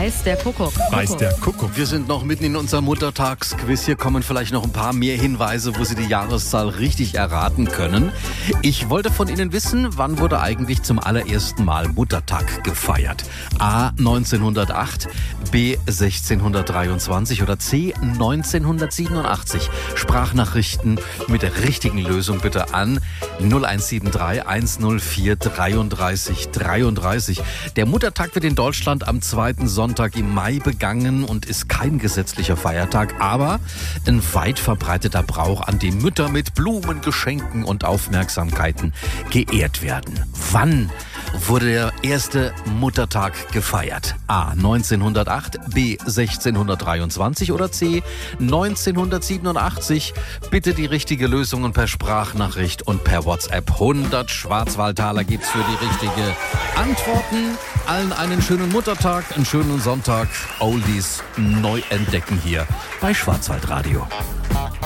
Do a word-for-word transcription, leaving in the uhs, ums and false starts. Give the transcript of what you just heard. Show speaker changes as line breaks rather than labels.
weiß der Kuckuck.
Weiß der Kuckuck.
Wir sind noch mitten in unserem Muttertagsquiz. Hier kommen vielleicht noch ein paar mehr Hinweise, wo Sie die Jahreszahl richtig erraten können. Ich wollte von Ihnen wissen, wann wurde eigentlich zum allerersten Mal Muttertag gefeiert? A. neunzehnhundertacht, B. sechzehnhundertdreiundzwanzig oder C. neunzehnhundertsiebenundachtzig. Sprachnachrichten mit der richtigen Lösung bitte an null eins sieben drei eins null vier dreiunddreißig dreiunddreißig. Der Muttertag wird in Deutschland am zweiten Sonntag im Mai begangen und ist kein gesetzlicher Feiertag, aber ein weit verbreiteter Brauch, an dem Mütter mit Blumen, Geschenken und Aufmerksamkeiten geehrt werden. Wann wurde der erste Muttertag gefeiert? A. neunzehnhundertacht, B. sechzehnhundertdreiundzwanzig oder C. neunzehnhundertsiebenundachtzig. Bitte die richtige Lösung und per Sprachnachricht und per WhatsApp. hundert Schwarzwaldtaler gibt's für die richtige Antworten. Allen einen schönen Muttertag, einen schönen Sonntag. Oldies neu entdecken hier bei Schwarzwaldradio.